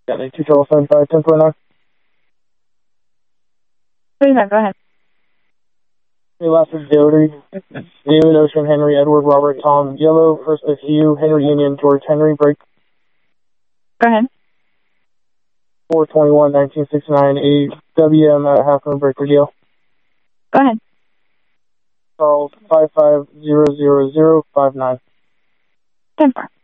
Got a 275, 1049. Go ahead. Last is David, Ocean, Henry, Edward, Robert, Tom, Yellow, First of Hugh, Henry Union, George, Henry, break. Go ahead. 421, 1969, WM at Half Moon Breaker Deal. Go ahead. Charles, 5500059. 10-4.